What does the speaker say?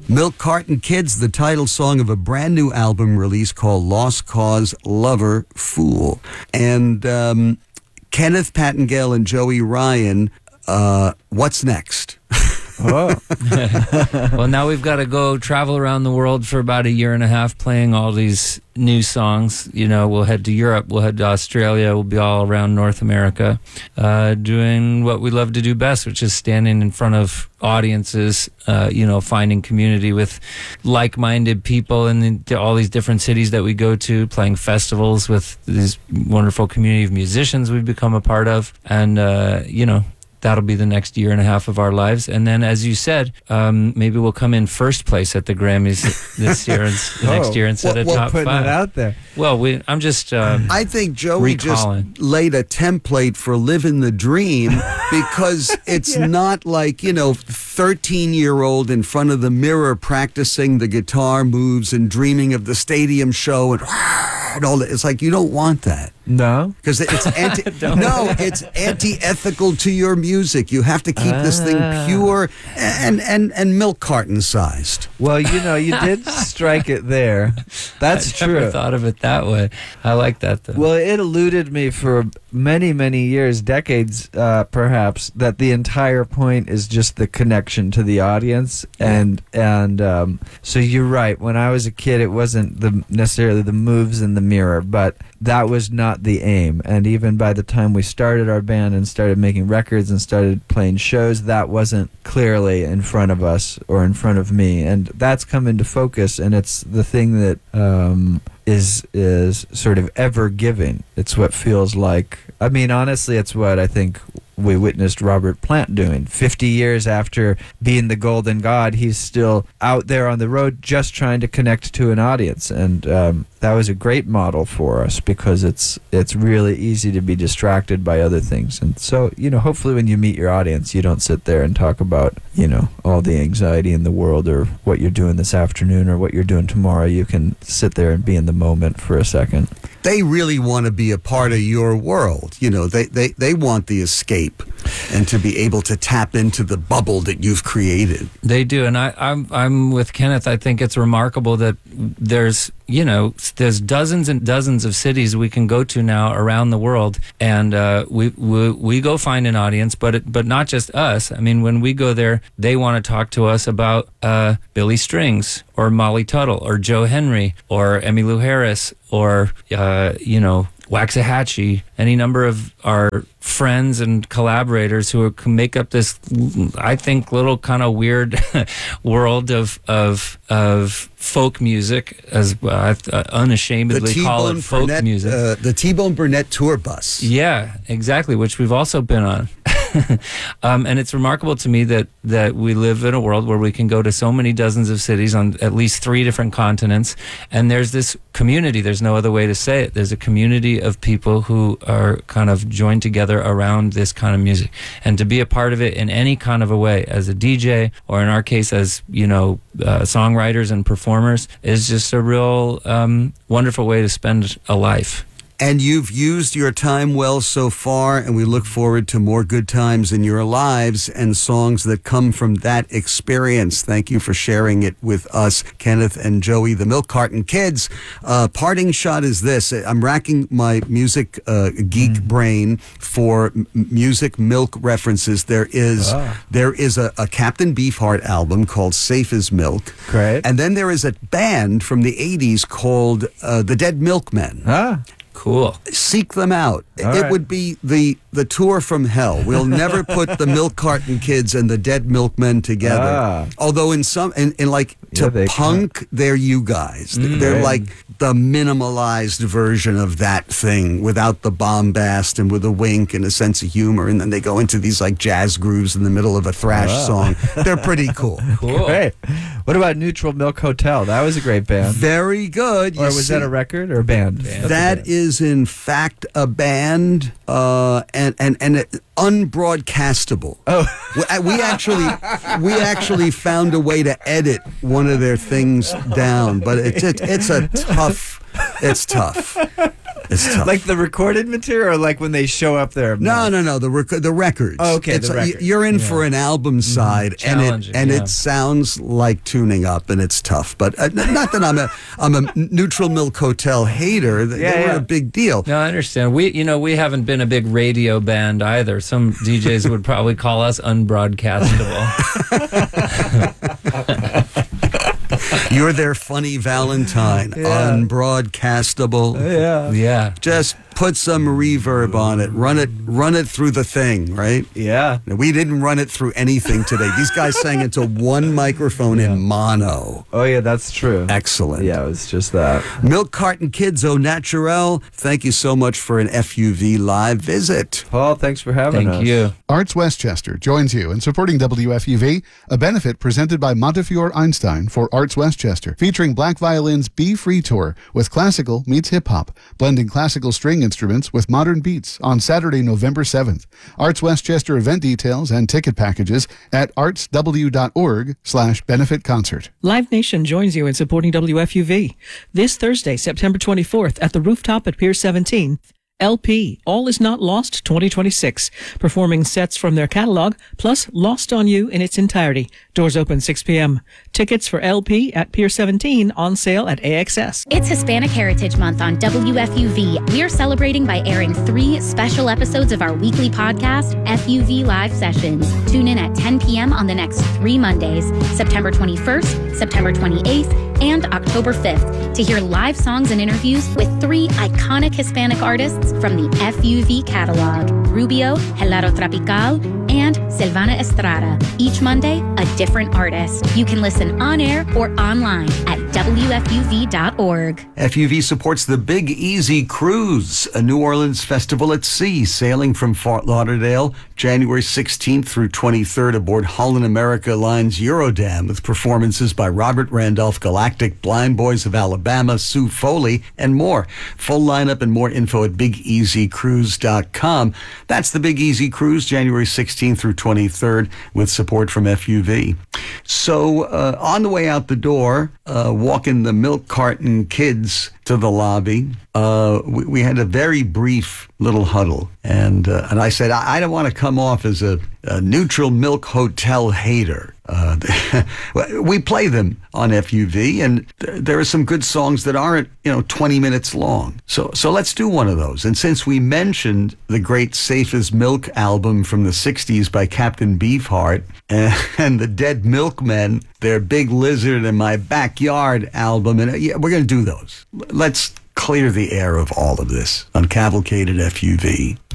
Milk Carton Kids, the title song of a brand new album release called Lost Cause, Lover, Fool. And Kenneth Pattengale and Joey Ryan, what's next? Oh. Well, now we've got to go travel around the world for about a year and a half playing all these new songs. We'll head to Europe, we'll head to Australia, we'll be all around North America, doing what we love to do best, which is standing in front of audiences, finding community with like-minded people in all these different cities that we go to, playing festivals with this wonderful community of musicians we've become a part of. And, that'll be the next year and a half of our lives. And then, as you said, maybe we'll come in first place at the Grammys this year and next year instead of top putting 5. It out there. Well, I'm just I think Joey recalling. just laid a template for living the dream because it's not like, 13-year-old in front of the mirror practicing the guitar moves and dreaming of the stadium show and all that. It's like, you don't want that. No, because it's it's anti-ethical to your music. You have to keep this thing pure and milk carton sized. Well, you did strike it there. That's true. I never thought of it that way. I like that, though. Well, it eluded me for many, many years, decades, perhaps, that the entire point is just the connection to the audience. And so you're right. When I was a kid, it wasn't necessarily the moves in the mirror, but that was not the aim. And even by the time we started our band and started making records and started playing shows, that wasn't clearly in front of us or in front of me. And that's come into focus, and it's the thing that is sort of ever giving. It's what feels like, honestly, it's what I think we witnessed Robert Plant doing. 50 years after being the golden god, he's still out there on the road just trying to connect to an audience. And that was a great model for us because it's really easy to be distracted by other things. And so, hopefully when you meet your audience, you don't sit there and talk about, all the anxiety in the world or what you're doing this afternoon or what you're doing tomorrow. You can sit there and be in the moment for a second. They really want to be a part of your world. They want the escape and to be able to tap into the bubble that you've created. They do, and I'm with Kenneth. I think it's remarkable that there's dozens and dozens of cities we can go to now around the world, and we go find an audience, but not just us. When we go there, they want to talk to us about Billy Strings or Molly Tuttle or Joe Henry or Emmylou Harris or Waxahachie, any number of our friends and collaborators who can make up this, I think, little kind of weird world of folk music, as I unashamedly call it folk music. The T-Bone Burnett tour bus. Yeah, exactly, which we've also been on. And it's remarkable to me that we live in a world where we can go to so many dozens of cities on at least 3 different continents, and there's this community. There's no other way to say it. There's a community of people who are kind of joined together around this kind of music, and to be a part of it in any kind of a way, as a DJ or in our case as songwriters and performers, is just a real wonderful way to spend a life. And you've used your time well so far, and we look forward to more good times in your lives and songs that come from that experience. Thank you for sharing it with us, Kenneth and Joey, the Milk Carton Kids. Parting shot is this. I'm racking my music geek brain for music milk references. There is a Captain Beefheart album called Safe as Milk. Great. And then there is a band from the 80s called The Dead Milkmen. Cool. Seek them out. All it right. would be the tour from hell. We'll never put the Milk Carton Kids and the Dead Milkmen together. Although in punk, they're you guys. They're like the minimalized version of that thing without the bombast and with a wink and a sense of humor. And then they go into these like jazz grooves in the middle of a thrash song. They're pretty cool. Cool. Great. What about Neutral Milk Hotel? That was a great band. Very good. Or was that a record or a band? That is in fact a band, and unbroadcastable. Oh, we actually found a way to edit one of their things down, but it's tough. It's tough. Like the recorded material, or like when they show up there? No. The records. Oh, okay, the records. You're in for an album side, Challenging, and yeah. it sounds like tuning up, and it's tough. But not that I'm a Neutral Milk Hotel hater. They were a big deal. No, I understand. We haven't been a big radio band either. Some DJs would probably call us unbroadcastable. You're their funny Valentine, unbroadcastable. Yeah. Just put some reverb on it. Run it through the thing, right? Yeah. We didn't run it through anything today. These guys sang into one microphone in mono. Oh, yeah, that's true. Excellent. Yeah, it was just that. Milk Carton Kids Au Naturel, thank you so much for an FUV live visit. Paul, thanks for having us. Thank you. Arts Westchester joins you in supporting WFUV, a benefit presented by Montefiore Einstein for Arts Westchester, featuring Black Violin's Be Free Tour with classical meets hip-hop, blending classical string instruments with modern beats on Saturday, November 7th. Arts Westchester event details and ticket packages at artsw.org/benefit concert. Live Nation joins you in supporting WFUV. This Thursday, September 24th, at the rooftop at Pier 17, LP, All Is Not Lost 2026, performing sets from their catalog, plus Lost on You in its entirety. Doors open 6 p.m. Tickets for LP at Pier 17 on sale at AXS. It's Hispanic Heritage Month on WFUV. We're celebrating by airing 3 special episodes of our weekly podcast, FUV Live Sessions. Tune in at 10 p.m. on the next 3 Mondays, September 21st, September 28th, and October 5th, to hear live songs and interviews with 3 iconic Hispanic artists from the FUV catalog, Rubio, Helado Tropical, and Silvana Estrada. Each Monday, a different artist. You can listen on air or online at WFUV.org. FUV supports the Big Easy Cruise, a New Orleans festival at sea, sailing from Fort Lauderdale, January 16th through 23rd aboard Holland America Line's Eurodam, with performances by Robert Randolph, Galactic, Blind Boys of Alabama, Sue Foley, and more. Full lineup and more info at BigEasyCruise.com. That's the Big Easy Cruise, January 16th through 23rd, with support from FUV. So on the way out the door, walking the Milk Carton Kids to the lobby, we had a very brief little huddle, and I said, I don't want to come off as a Neutral Milk Hotel hater. We play them on FUV, and there are some good songs that aren't, 20 minutes long. So let's do one of those. And since we mentioned the great Safe as Milk album from the 60s by Captain Beefheart, and the Dead Milkmen, their Big Lizard in My Backyard album, and we're going to do those. Let's clear the air of all of this on Cavalcade at FUV.